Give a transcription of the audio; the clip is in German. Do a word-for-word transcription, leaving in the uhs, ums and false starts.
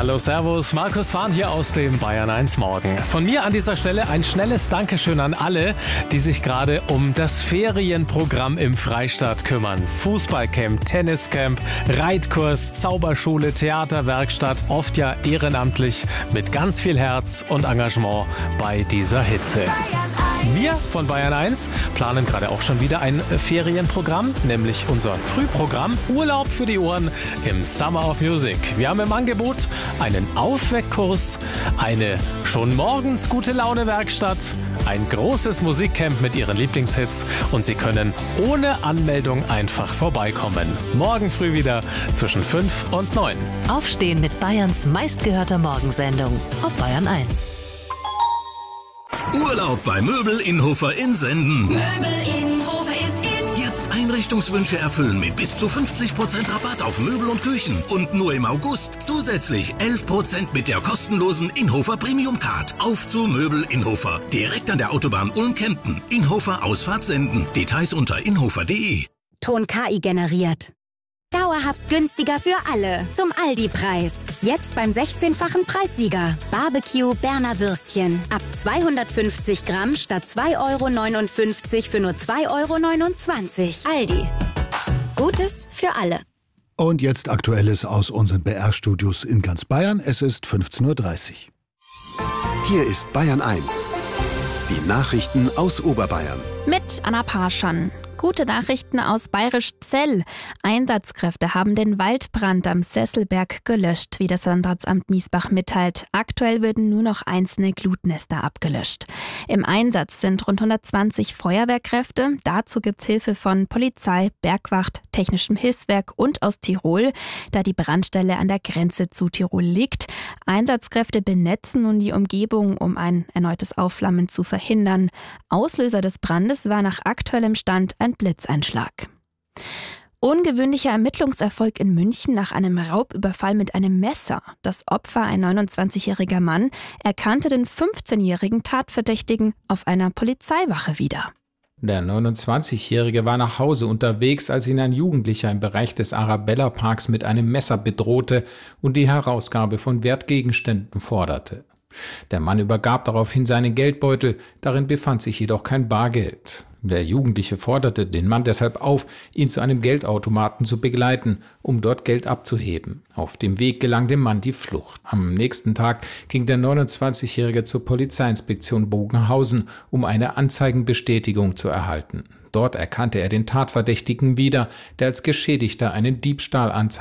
Hallo, servus, Markus Fahn hier aus dem Bayern eins Morgen. Von mir an dieser Stelle ein schnelles Dankeschön an alle, die sich gerade um das Ferienprogramm im Freistaat kümmern. Fußballcamp, Tenniscamp, Reitkurs, Zauberschule, Theaterwerkstatt, oft ja ehrenamtlich mit ganz viel Herz und Engagement bei dieser Hitze. Wir von Bayern eins planen gerade auch schon wieder ein Ferienprogramm, nämlich unser Frühprogramm Urlaub für die Ohren im Summer of Music. Wir haben im Angebot einen Aufweckkurs, eine schon morgens gute Laune Werkstatt, ein großes Musikcamp mit Ihren Lieblingshits und Sie können ohne Anmeldung einfach vorbeikommen. Morgen früh wieder zwischen fünf und neun. Aufstehen mit Bayerns meistgehörter Morgensendung auf Bayern eins. Urlaub bei Möbel Innhofer in Senden. Möbel Innhofer ist in. Jetzt Einrichtungswünsche erfüllen mit bis zu fünfzig Prozent Rabatt auf Möbel und Küchen. Und nur im August zusätzlich elf Prozent mit der kostenlosen Innhofer Premium Card. Auf zu Möbel Innhofer. Direkt an der Autobahn Ulm-Kempten. Innhofer Ausfahrt Senden. Details unter innhofer punkt de. Ton K I generiert. Dauerhaft günstiger für alle. Zum Aldi-Preis. Jetzt beim sechzehnfachen Preissieger. Barbecue Berner Würstchen. Ab zweihundertfünfzig Gramm statt zwei Euro neunundfünfzig für nur zwei Euro neunundzwanzig. Aldi. Gutes für alle. Und jetzt Aktuelles aus unseren B R-Studios in ganz Bayern. Es ist fünfzehn Uhr dreißig. Hier ist Bayern eins. Die Nachrichten aus Oberbayern. Mit Anna Parschan. Gute Nachrichten aus Bayerisch Zell. Einsatzkräfte haben den Waldbrand am Sesselberg gelöscht, wie das Landratsamt Miesbach mitteilt. Aktuell werden nur noch einzelne Glutnester abgelöscht. Im Einsatz sind rund hundertzwanzig Feuerwehrkräfte. Dazu gibt's Hilfe von Polizei, Bergwacht, Technischem Hilfswerk und aus Tirol, da die Brandstelle an der Grenze zu Tirol liegt. Einsatzkräfte benetzen nun die Umgebung, um ein erneutes Aufflammen zu verhindern. Auslöser des Brandes war nach aktuellem Stand ein Blitzeinschlag. Ungewöhnlicher Ermittlungserfolg in München nach einem Raubüberfall mit einem Messer. Das Opfer, ein neunundzwanzigjähriger Mann, erkannte den fünfzehnjährigen Tatverdächtigen auf einer Polizeiwache wieder. Der neunundzwanzigjährige war nach Hause unterwegs, als ihn ein Jugendlicher im Bereich des Arabella-Parks mit einem Messer bedrohte und die Herausgabe von Wertgegenständen forderte. Der Mann übergab daraufhin seinen Geldbeutel, darin befand sich jedoch kein Bargeld. Der Jugendliche forderte den Mann deshalb auf, ihn zu einem Geldautomaten zu begleiten, um dort Geld abzuheben. Auf dem Weg gelang dem Mann die Flucht. Am nächsten Tag ging der neunundzwanzigjährige zur Polizeiinspektion Bogenhausen, um eine Anzeigenbestätigung zu erhalten. Dort erkannte er den Tatverdächtigen wieder, der als Geschädigter einen Diebstahl anzeigte.